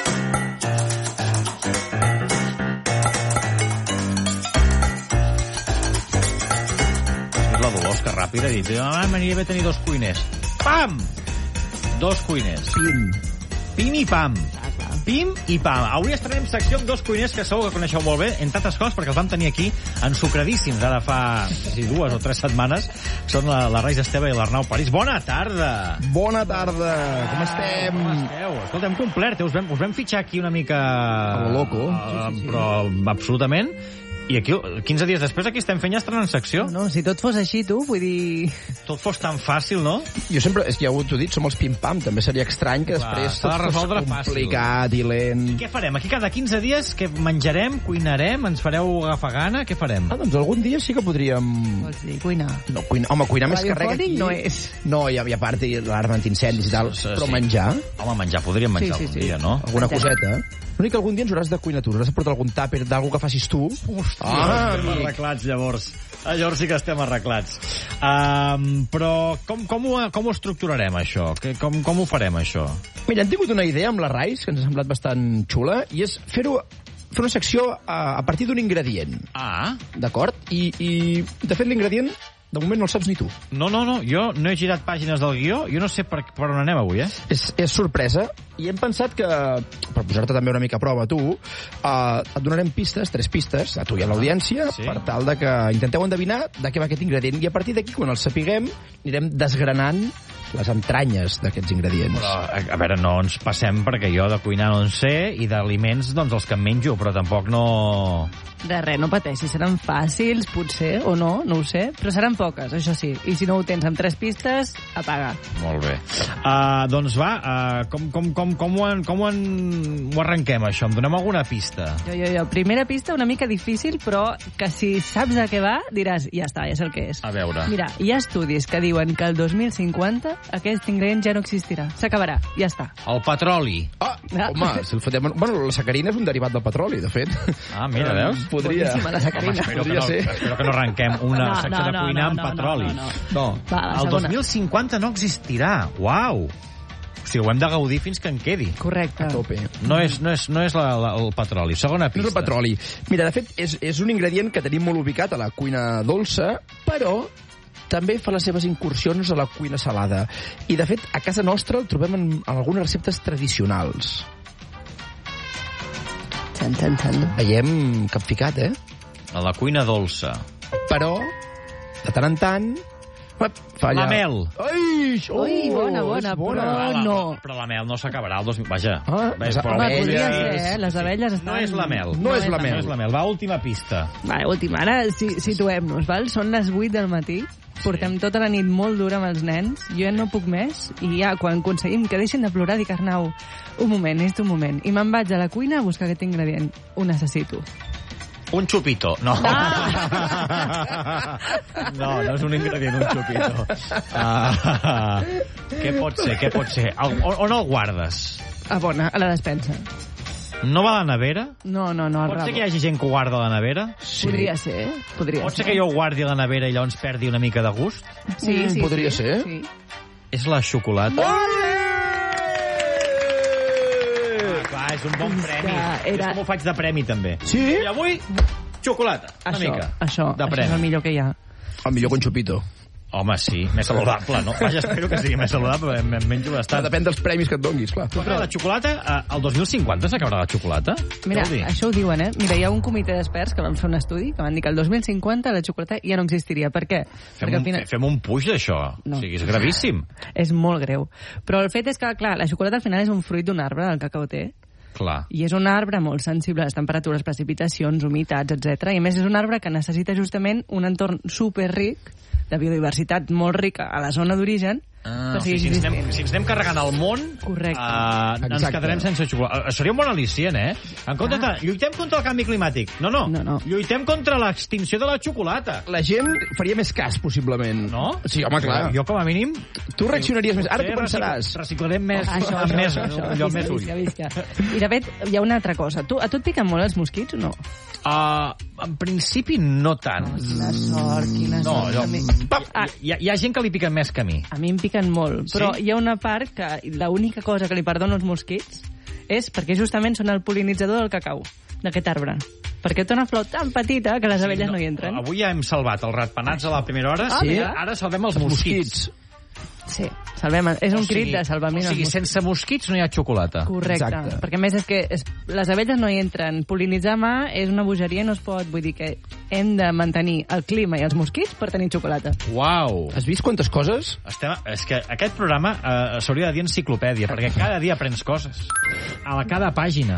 La Dolors, que ràpida, i diu, m'aniria bé tenir 2 cuiners. Pam! 2 cuiners. Pim i pam. està. Pim i pam. Avui estrenem secció amb dos cuiners que segur que coneixeu molt bé, entre altres coses perquè els vam tenir aquí ensucradíssims ara fa 2 o 3 setmanes. Són la Reis Esteve i l'Arnau París. Bona tarda! Bona tarda! Com estem? Com esteu? Escolta, hem complert. Us vam fitxar aquí una mica... A lo loco. Sí. Però absolutament. I aquí, 15 dies després, aquí estem fent ja estrenant secció. No, si tot fos així, tu, vull dir... Tot fos tan fàcil, no? Jo sempre, és que ja t'ho he dit, som els pim-pam. També seria estrany que després tot fos complicat i lent. I què farem? Aquí cada 15 dies què menjarem, cuinarem, ens fareu agafar gana? Què farem? Doncs algun dia sí que podríem... Vols dir, cuinar? No, cuinar més que res aquí... no és. No, i a part l'alarma antincendis i tal, però menjar... Home, menjar, podríem menjar algun dia, no? Alguna coseta. L'únic que algun dia ens hauràs de cuinar tu, hauràs de portar algun tàper d'algú que facis tu. Estem arreglats, llavors. Llavors sí que estem arreglats. Però com ho estructurarem, això? Com ho farem, això? Mira, hem tingut una idea amb la Rais, que ens ha semblat bastant xula, i és fer una secció a partir d'un ingredient. D'acord? I de fet, l'ingredient... De moment no el saps ni tu. No, jo no he girat pàgines del guió, jo no sé per on anem avui, És sorpresa, i hem pensat que, per posar-te també una mica a prova a tu, et donarem pistes, 3 pistes, a tu i a l'audiència, per tal de que intenteu endevinar de què va aquest ingredient, i a partir d'aquí, quan el sapiguem, anirem desgranant les entranyes d'aquests ingredients. Però, a veure, no ens passem, perquè jo de cuinar no en sé, i d'aliments, doncs, els que em menjo, però tampoc no... De res, no pateixis, seran fàcils, potser, o no ho sé, però seran poques, això sí. I si no ho tens amb 3 pistes, apaga. Molt bé. Doncs va, com ho arrenquem, això? Em donem alguna pista? Jo. Primera pista, una mica difícil, però que si saps a què va, diràs, ja està, ja sé el que és. A veure. Mira, hi ha estudis que diuen que el 2050 aquest ingredient ja no existirà. S'acabarà, ja està. El petroli. Home, si el fotem... Bueno, la sacarina és un derivat del petroli, de fet. Mira, veus? Podria. La sacarina. Home, espero que no arrenquem una secció de cuinar amb petroli. No. El 2050 no existirà. Uau! O sigui, ho hem de gaudir fins que en quedi. Correcte. A tope. No és el petroli. Segona pista. No és el petroli. Mira, de fet, és un ingredient que tenim molt ubicat a la cuina dolça, però també fa les seves incursions a la cuina salada. I, de fet, a casa nostra el trobem en algunes receptes tradicionals. Veiem capficat, A la cuina dolça. Però, de tant en tant... La mel. Ui, bona, però no. Però la mel no s'acabarà el 2000... Vaja. Podria ser, les abelles estan... No és la mel. No és la mel. Va, última pista. Vale, última. Ara situem-nos, val? Són les 8 del matí. Portem tota la nit molt dura amb els nens, jo ja no puc més, i ja quan aconseguim que deixin de plorar dic, Arnau, un moment. I me'n vaig a la cuina a buscar aquest ingredient. Ho necessito. Un chupito. No. No és un ingredient, un chupito. Què pot ser? On el guardes? A la despensa. No va a la nevera? No, al Pot ser que hi hagi gent que ho guarda a la nevera? Sí. Podria ser. Pot ser que jo ho guardi a la nevera i llavors perdi una mica de gust? Sí. Podria ser. Sí. És la xocolata. Clar, és un bon premi. És com ho faig de premi, també. Sí? I avui, xocolata. Una mica. Això és el millor que hi ha. El millor con xupito. Home, sí, més saludable, no? Vaja, espero que sigui més saludable, perquè em menjo bastant. Depèn dels premis que et donguis, clar. Però la xocolata, el 2050 s'acabarà la xocolata? Mira, això ho diuen, Mira, hi ha un comitè d'experts que van fer un estudi que van dir que el 2050 la xocolata ja no existiria. Per què? Fem un puix d'això. No. O sigui, és gravíssim. És molt greu. Però el fet és que, clar, la xocolata al final és un fruit d'un arbre, el cacau té. Clar. I és un arbre molt sensible a les temperatures, precipitacions, humitats, etc. I a més és un arbre que necessita justament un entorn superric de biodiversitat molt rica a la zona d'origen. Si ens anem carregant al món, ens quedarem sense xocolata. Seria un bon al·licient, En compte de lluitem contra el canvi climàtic. No. Lluitem contra l'extinció de la xocolata. La gent faria més cas, possiblement. No? Sí, home, clar. Jo, com a mínim... Tu reaccionaries més. Ara tu pensaràs. Reciclarem més... Això. Visca. I, de fet, hi ha una altra cosa. A tu et piquen molt els mosquits o no? En principi, no tant. Quina sort. Hi ha gent que li piquen més que a mi. A mi em piquen molt, però hi ha una part que l'única cosa que li perdono als mosquits és perquè justament són el pol·linitzador del cacau, d'aquest arbre. Perquè té una flor tan petita que les abelles no hi entren. Avui ja hem salvat els ratpenats a la primera hora, ara salvem els mosquits. Sí, És un crit de salvament. O sigui, sense mosquits no hi ha xocolata. Correcte, perquè a més és que les abelles no hi entren. Pol·linitzar mà és una bogeria i no es pot. Vull dir que hem de mantenir el clima i els mosquits per tenir xocolata. Uau! Has vist quantes coses? És que aquest programa s'hauria de dir enciclopèdia, perquè cada dia aprens coses. A cada pàgina.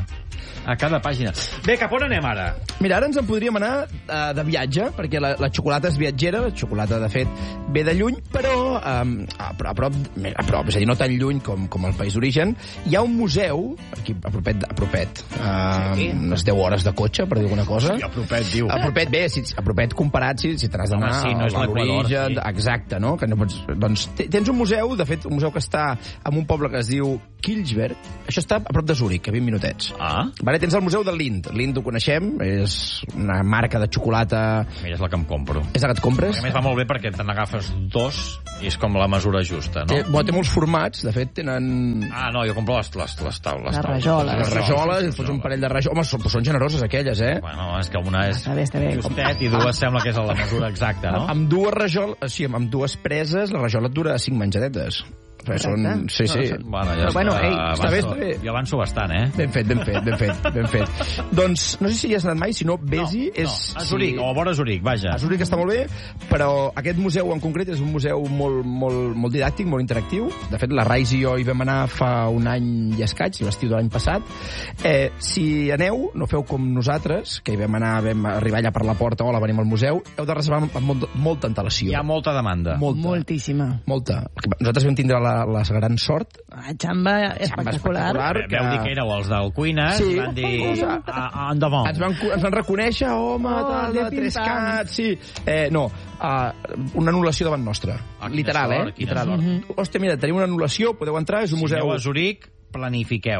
Bé, cap on anem ara? Mira, ara ens en podríem anar de viatge, perquè la xocolata és viatgera, la xocolata, de fet, ve de lluny, però a prop, és a dir, no tan lluny com el país d'origen. Hi ha un museu, aquí a propet, unes 10 hores de cotxe, per dir alguna cosa. Sí, a propet, diu. A propet, bé, a propet comparat, si te n'has d'anar a l'origen. Exacte, no? Que no pots, doncs, tens un museu, de fet, un museu que està en un poble que es diu Kilchberg. Això està a prop de Zúrich, a 20 minutets. Vale, tens el museu del Lindt. Lindt ho coneixem, és una marca de xocolata... Mira, és la que em compro. És la que et compres? Perquè a més va molt bé perquè te n'agafes 2 i és com la mesura justa, no? Té molts formats, de fet, tenen... No, jo compro les taules. Les rajoles. Les rajoles, et fots un parell de rajoles. Home, són generoses aquelles, eh? Bueno, és que una és està bé. justet i dues sembla que és la mesura exacta, no? Amb dues rajoles, sí, amb dues preses, la rajola et dura 5 menjadetes. Són... Sí. Bueno, està bé. Jo avanço bastant, eh? Ben fet. Doncs, no sé si hi has anat mai, si no, vés-hi. A Zurich, o a vora Zurich, vaja. A Zurich està molt bé, però aquest museu en concret és un museu molt didàctic, molt interactiu. De fet, la Rais i jo hi vam anar fa un any i escaig, l'estiu de l'any passat. Si aneu, no feu com nosaltres, que hi vam arribar allà per la porta, hola, venim al museu, heu de reservar amb molta antelació. Hi ha molta demanda. Moltíssima. Molta. Nosaltres vam tindre la gran sort. Xamba espectacular. Veu dir que éreu els del Cuines, sí. Van dir endavant. Ens van reconèixer, home, tal, de Trescat, sí. No, una anul·lació davant nostra. Literal, literal. Hòstia, mira, tenim una anul·lació, podeu entrar, és un museu... Si aneu a Zurich, planifiqueu.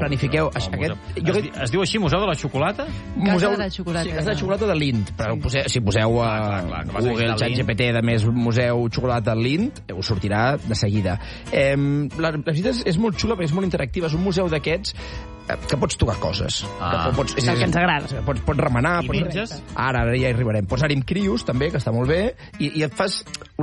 Es diu així, Museu de la Xocolata? Casa de la Xocolata. Sí, Casa de la Xocolata de Lindt. Però si poseu a Google, ChatGPT, de més Museu Xocolata Lindt, us sortirà de seguida. La visita és molt xula, perquè és molt interactiva. És un museu d'aquests que pots tocar coses. És el que ens agrada. Pots remenar. I menges? Ara ja hi arribarem. Pots anar amb crios, també, que està molt bé, i et fas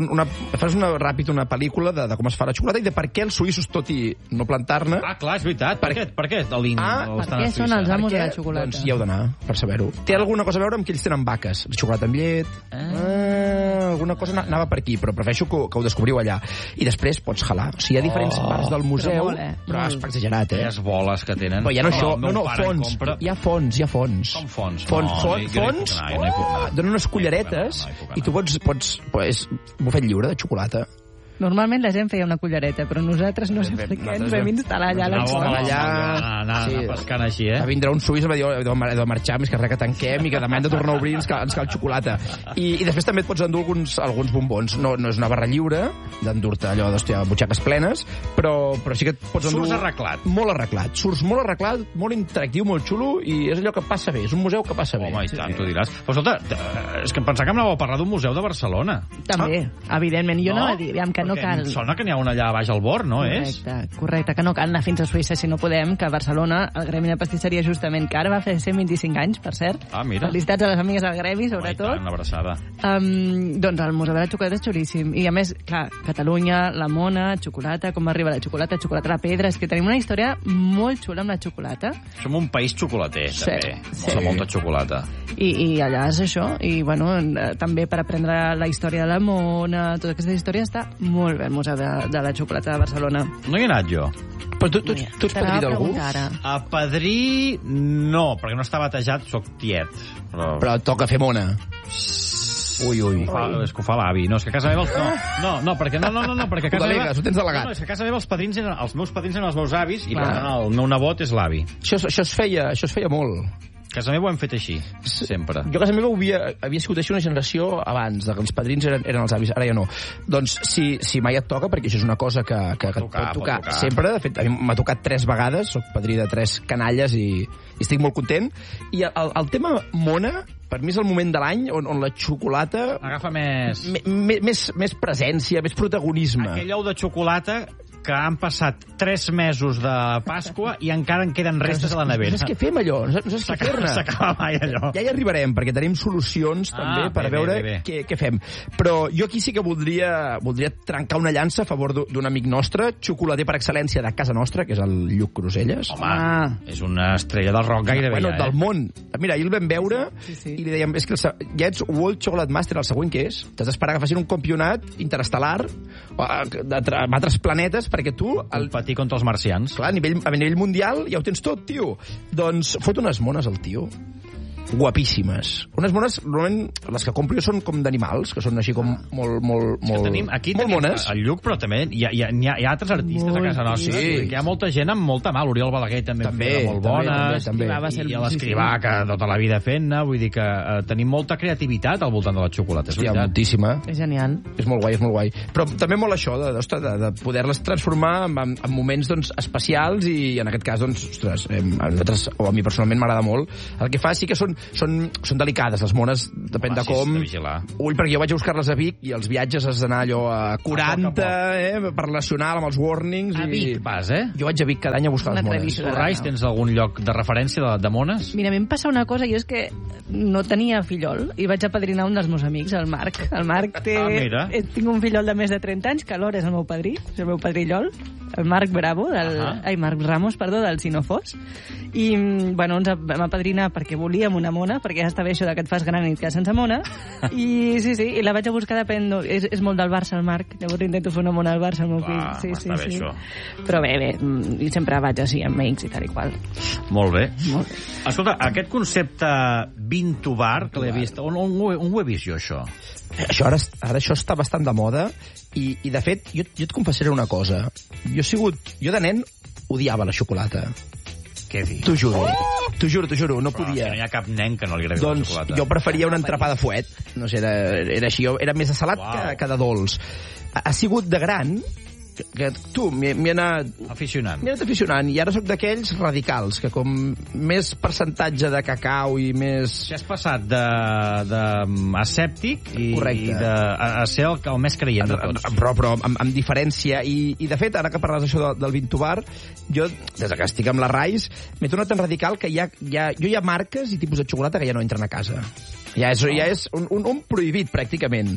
ràpid una pel·lícula de com es fa la xocolata i de per què els suïssos, tot i no plantar-ne... Clar, és veritat. Per què el Lindt per què són els amos de la xocolata? Doncs hi heu d'anar, per saber-ho. Té alguna cosa a veure amb que ells tenen vaques. La xocolata amb llet... Alguna cosa anava per aquí, però prefereixo que ho descobriu allà. I després pots jalar. O sigui, hi ha diferents parts del museu, però és exagerat, Les boles que tenen. Però ja no això, fons. Hi ha fons. Com fons? Fons donen unes culleretes i tu pots bufet lliure de xocolata. Normalment la gent feia una cullereta, però nosaltres no sé per què ens vam instal·lar allà a la xocolata. Anar pescant així, Va vindre un suís i va dir, heu de marxar, més que res que tanquem i que demà hem de tornar a obrir, ens cal xocolata. I després també et pots endur alguns bombons. No és una barra lliure d'endur-te allò butxaques plenes, però sí que et pots endur... Surts arreglat. Molt arreglat. Surts molt arreglat, molt interactiu, molt xulo, i és allò que passa bé. És un museu que passa bé. Home, i tant, tu diràs. Però escolta, és que em pensava que anàveu a parlar d'un museu de Barcelona. També, evidentment. Jo no va dir, que no cal... Em sona que n'hi ha una allà baix al bord, no és? Correcte, que no cal anar fins a Suïssa si no podem, que a Barcelona el Gremi de Pastisseria justament, que ara va fer 125 anys, per cert. Mira. Felicitats a les amigues del Gremi, sobretot. Una abraçada. Doncs el Museu de la Xocolata és xulíssim. I a més, clar, Catalunya, la mona, xocolata, com arriba la xocolata a la pedra, és que tenim una història molt xula amb la xocolata. Som un país xocolater, també. Molta xocolata. I allà és això. I, bueno, també per aprendre la història de la mona, tota aquesta història està molt bé, el Museu de la Xocolata de Barcelona. No hi he anat jo. Però tu ets padrí d'algú? A padrí no, perquè no està batejat, soc tiet. Però toca fer mona. Ui. És que ho fa l'avi. No, és que a casa meva... No, perquè perquè a casa meva... Ho tens delegat. No, és que a casa meva els meus padrins eren els meus avis i el meu nebot és l'avi. Això es feia molt. A casa meva ho hem fet així, sempre. Jo a casa meva havia sigut així una generació abans, que els padrins eren els avis, ara ja no. Doncs si mai et toca, perquè això és una cosa que pot tocar sempre, de fet, a mi m'ha tocat 3 vegades, soc padrí de 3 canalles i estic molt content. I el tema mona, per mi és el moment de l'any on la xocolata... Agafa més presència, més protagonisme. Aquell ou de xocolata que han passat 3 mesos de Pasqua i encara en queden restes a la nevera. No saps què fem, allò? No saps què fer-ne? S'acaba mai, allò. Ja hi arribarem, perquè tenim solucions també per veure què fem. Però jo aquí sí que voldria trencar una llança a favor d'un amic nostre, xocolater per excel·lència de casa nostra, que és el Lluc Cruselles. Home, és una estrella del rock gairebé, del món. Mira, ahir el vam veure i li dèiem, és que ja ets World Chocolate Master, el següent que és. T'has d'esperar que facin un campionat interestel·lar amb altres planetes, perquè tu... Competir contra els marcians. Clar, a nivell mundial ja ho tens tot, tio. Doncs fot unes mones, el tio. Guapíssimes. Unes mones, normalment, les que compro jo són com d'animals, que són així com molt aquí molt mones. El Lluc, però també hi ha altres artistes a casa nostra. Sí. Hi ha molta gent amb molta mà. L'Oriol Balaguer també molt bones. També. I l'Escrivà, que tota la vida fent-ne. Vull dir que tenim molta creativitat al voltant de la xocolata. Hòstia, moltíssima. És genial. És molt guai. Però també molt això, de poder-les transformar en moments especials i, en aquest cas, ostres, a nosaltres, o a mi personalment m'agrada molt. El que fa sí que són delicades, les mones, depèn de com. Ull, perquè jo vaig a buscar-les a Vic i els viatges has d'anar allò a 40, per nacional, amb els warnings. A Vic vas, Jo vaig a Vic cada any a buscar les mones. Rais, tens algun lloc de referència de mones? Mira, a mi em passa una cosa, jo és que no tenia fillol i vaig apadrinar un dels meus amics, el Marc. El Marc té... Tinc un fillol de més de 30 anys, que alhora és el meu padrí, és el meu padrillol, el Marc Bravo, Marc Ramos, del Sinofós. I, bueno, ens vam apadrinar perquè volíem una mona, perquè ja està bé això que et fas gran i et quedes sense mona, i i la vaig a buscar, és molt del Barça, el Marc, llavors intento fer una mona al Barça, el meu fill. Sí. Però bé, i sempre vaig així amb amics i tal i qual. Molt bé. Escolta, aquest concepte Vintubar, que l'he vist, on ho he vist jo, això? Ara això està bastant de moda i de fet, jo et confessaré una cosa. Jo de nen odiava la xocolata. Què dius? T'ho juro, no podia. No hi ha cap nen que no li agradi la xocolata. Doncs jo preferia una entrepà de fuet. No sé, era així. Era més de salat que de dolç. Ha sigut de gran que tu m'hi he anat aficionant. I ara sóc d'aquells radicals, que com més percentatge de cacau i més... Ja has passat d'escèptic a ser el més creient de tots. Però amb diferència. I de fet, ara que parles això del Vintubar, jo, des que estic amb la Rais, m'he tornat tan radical que hi ha marques i tipus de xocolata que ja no entren a casa. Ja és un prohibit, pràcticament.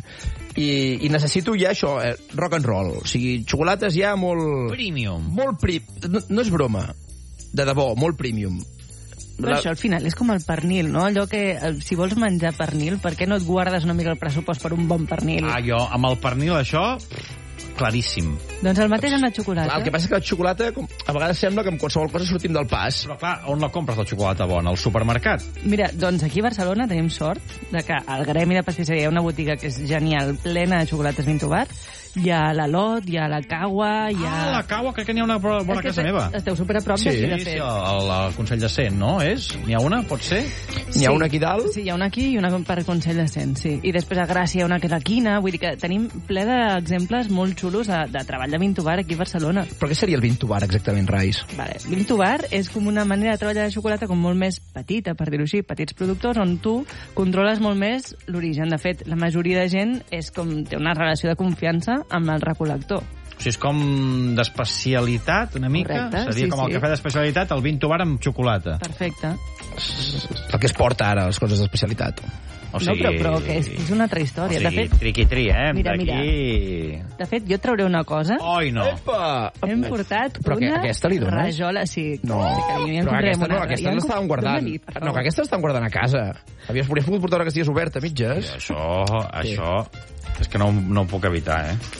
I necessito ja això, rock and roll. O sigui, xocolates ja molt... Premium. No és broma. De debò, molt premium. Però això al final és com el pernil, no? Allò que, si vols menjar pernil, per què no et guardes una mica el pressupost per un bon pernil? Jo, amb el pernil, això... claríssim. Doncs el mateix amb la xocolata. Clar, el que passa és que la xocolata, a vegades sembla que amb qualsevol cosa sortim del pas. Però clar, on la compres, la xocolata bona? Al supermercat? Mira, doncs aquí a Barcelona tenim sort de que al Gremi de Pastisseria hi ha una botiga que és genial, plena de xocolates Vintubar. Hi ha la Lot, hi ha la Caua, hi ha... la Caua, crec que n'hi ha una bona casa meva. Esteu super a prop d'aquí, de fet. Sí, al Consell de Cent, no? N'hi ha una, pot ser? N'hi ha una aquí dalt? Sí, hi ha una aquí i una per Consell de Cent, sí. I després a Gràcia hi ha una que és la Quina, vull dir que tenim ple d'exemples molt xulos de treball de Vintubar aquí a Barcelona. Però què seria el Vintubar exactament, Rais? Vale. Vintubar és com una manera de treballar la xocolata com molt més petita, per dir-ho així, petits productors, on tu controles molt més l'origen. De fet, la majoria de gent té una relació de confiança amb el recol·lector. O sigui, és com d'especialitat, una mica? Correcte, seria com el cafè d'especialitat, el Vintubar amb xocolata. Perfecte. El que es porta ara, les coses d'especialitat. O sigui... No, però que és una altra història. O sigui, de fet, triqui-tri, mira. De fet, jo et trauré una cosa. Oi, no. Epa! Hem portat una aquesta li dones? rajola, sí. No, però aquesta l'estàvem guardant. No, que aquesta l'estàvem guardant a casa. Havies pogut portar una que estigués oberta a mitges. Això... És que no ho puc evitar,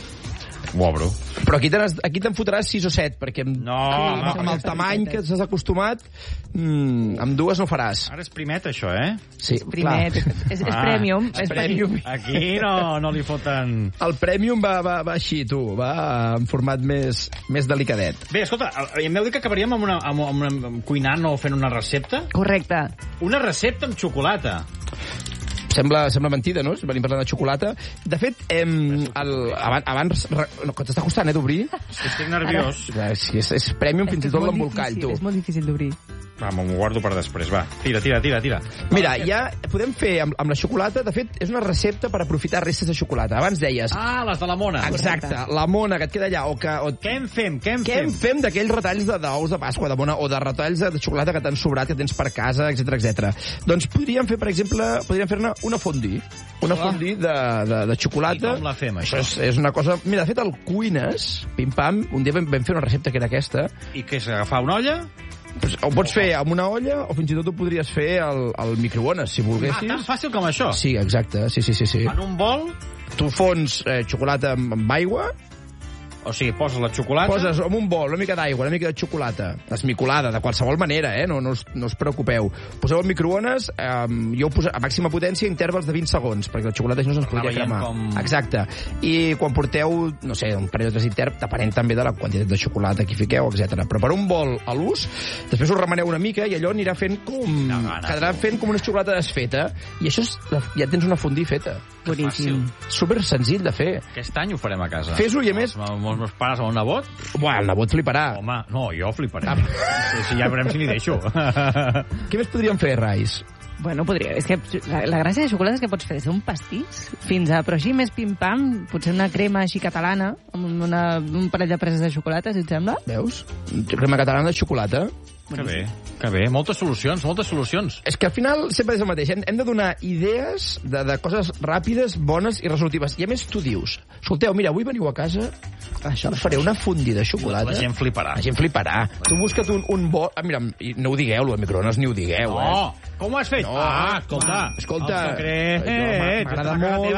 Ho obro. Però aquí te'n fotràs 6 o 7, perquè amb el tamany que s'has acostumat, amb dues no faràs. Ara és primet, això, Sí, primet. És premium. És premium. Aquí no li foten... El premium va així, tu. Va en format més delicadet. Bé, escolta, em veu dir que acabaríem amb una cuinant o fent una recepta? Correcte. Una recepta amb xocolata. Sembla mentida, no? Venim parlant de xocolata. De fet, abans... No, que t'està costant, d'obrir? Estic nerviós. És premium fins i tot l'embolcall, tu. És molt difícil d'obrir. M'ho guardo per després, va. Tira. Mira, ja podem fer amb la xocolata, de fet, és una recepta per aprofitar restes de xocolata. Abans deies... Ah, les de la mona. Exacte, la mona que et queda allà. Què en fem? Què en fem d'aquells retalls d'ous de Pasqua, de mona, o de retalls de xocolata que t'han sobrat, que tens per casa, etc. Doncs podríem fer, per exemple, fer-ne una fondue. Una fondue de xocolata. I com la fem, això? És una cosa... Mira, de fet, al Cuines, pim-pam, un dia vam fer una recepta que era aquesta. I què és, agafar una olla? Ho pots fer amb una olla o fins i tot ho podries fer al microones, si volguessis. Tan fàcil com això? Sí, exacte, sí. En un bol? Tu fons xocolata amb aigua. O sigui, poses la xocolata... Poses en un bol una mica d'aigua, una mica de xocolata, esmicolada, de qualsevol manera, no us preocupeu. Poseu al microones, jo ho poso a màxima potència, intervals de 20 segons, perquè la xocolata no se'ns podria cremar. Exacte. I quan porteu, no sé, un parell o tres intervals, depenent també de la quantitat de xocolata que hi fiqueu, etc. Però per un bol a l'ús, després ho remeneu una mica i allò anirà fent com... quedarà fent com una xocolata desfeta. I això ja tens una fondue feta. Boníssim. Super senzill de fer. Aquest any ho farem a casa. Fes-ho i a més... Els meus pares amb un nebot? Buah, el nebot fliparà. Home, no, jo fliparé. Si ja veurem si n'hi deixo. Què més podríem fer, Rais? Bueno, podria. És que la gràcia de xocolata és que pots fer un pastís fins a, però així més pim-pam, potser una crema així catalana, amb un parell de preses de xocolata, si et sembla. Veus? Crema catalana de xocolata. Que bé. Moltes solucions. És que al final sempre és el mateix. Hem de donar idees de coses ràpides, bones i resolutives. I a més tu dius, escolteu, mira, avui veniu a casa, faré una fondue de xocolata. La gent fliparà. Tu busca't un bol... Mira, no ho digueu, el microones ni ho digueu. No, com ho has fet? Escolta. M'agrada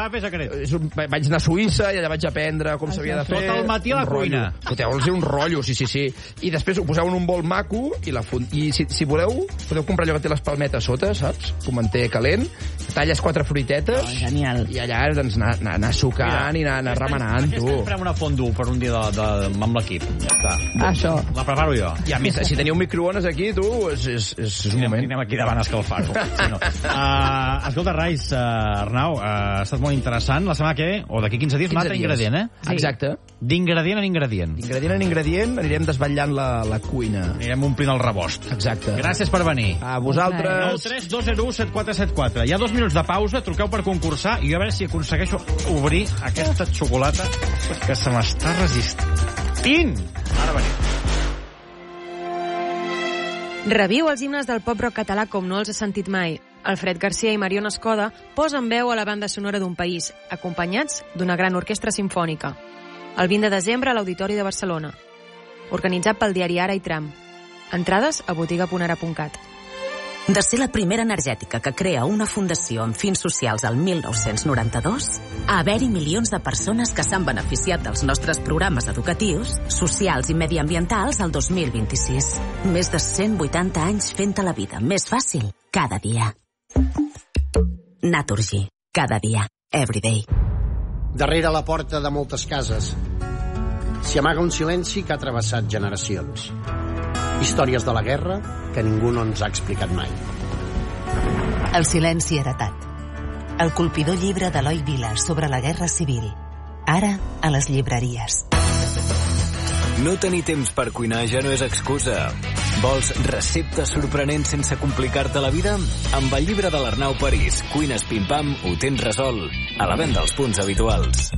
molt. Vaig anar a Suïssa i allà vaig aprendre com s'havia de fer. Tot el matí a la cuina. Escolteu-los un rotllo, sí. I després ho poseu en un bol maco i si voleu, podeu comprar allò que té les palmetes sota, saps? Pimentó calent, talles 4 fruitetes i allà anar sucant i anar remenant, tu. Després farem una fondue per un dia amb l'equip. Ja està. Això. La preparo jo. I a més, si teniu microones aquí, tu, és un moment. Anem aquí davant a escalfar-ho. Escolta, Rais, Arnau, ha estat molt interessant. La setmana que o d'aquí 15 dies, l'altre ingredient, Exacte. D'ingredient en ingredient. D'ingredient en ingredient anirem desvetllant la cuina. Anirem omplint el rebost. Exacte. Gràcies per venir. A vosaltres. 932017474. Hi ha 2 minuts de pausa, truqueu per concursar i jo a veure si aconsegueixo obrir aquesta xocolata que se m'està resistint. Ara venim. Reviu els himnes del pop rock català com no els has sentit mai. Alfred Garcia i Mariona Escoda posen veu a la banda sonora d'un país, acompanyats d'una gran orquestra simfònica. El 20 de desembre a l'Auditori de Barcelona. Organitzat pel diari Ara i Tram. Entrades a botiga.ara.cat. De ser la primera energètica que crea una fundació amb fins socials al 1992, a haver-hi milions de persones que s'han beneficiat dels nostres programes educatius, socials i mediambientals al 2026. Més de 180 anys fent-te la vida més fàcil cada dia. Naturgy. Cada dia. Everyday. Darrere la porta de moltes cases s'hi amaga un silenci que ha travessat generacions. Històries de la guerra que ningú no ens ha explicat mai. El silenci heretat. El colpidor llibre d'Eloi Vila sobre la Guerra Civil. Ara a les llibreries. No tenir temps per cuinar ja no és excusa. Vols receptes sorprenents sense complicar-te la vida? Amb el llibre de l'Arnau París, Cuines Pim-Pam, ho tens resolt. A la venda als punts habituals.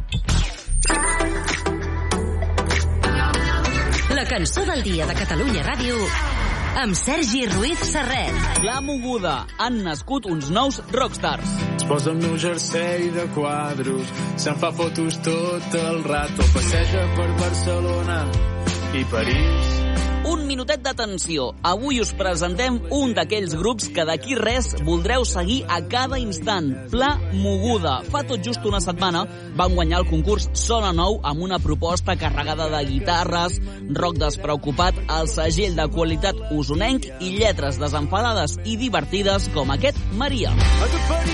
La cançó del dia de Catalunya Ràdio amb Sergi Ruiz Serret. La moguda. Han nascut uns nous rockstars. Es posa el meu jersei de quadros, se'n fa fotos tot el rato, passeja per Barcelona i París. Un minutet d'atenció. Avui us presentem un d'aquells grups que d'aquí res voldreu seguir a cada instant. Pla Moguda. Fa tot just una setmana van guanyar el concurs Sona Nou amb una proposta carregada de guitarres, rock despreocupat, el segell de qualitat usonenc i lletres desenfadades i divertides com aquest Maria.